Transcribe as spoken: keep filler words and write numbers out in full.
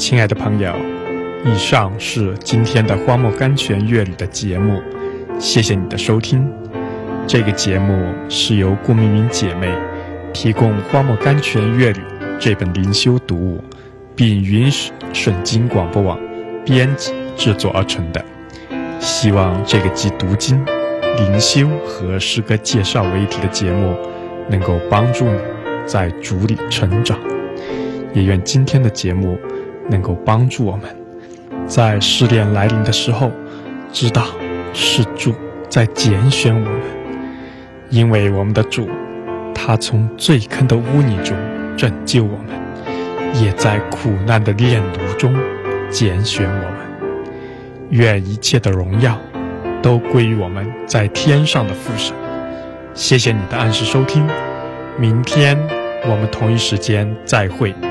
亲爱的朋友，以上是今天的荒漠甘泉乐旅的节目，谢谢你的收听。这个节目是由顾明明姐妹提供荒漠甘泉乐旅这本灵修读物，并允许顺经广播网编辑制作而成的。希望这个集读经、灵修和诗歌介绍为一体的节目能够帮助你在主里成长，也愿今天的节目能够帮助我们在试炼来临的时候知道是主在拣选我们，因为我们的主他从最坑的污泥中拯救我们，也在苦难的炼炉中拣选我们。愿一切的荣耀都归于我们在天上的父神。谢谢你的按时收听，明天我们同一时间再会。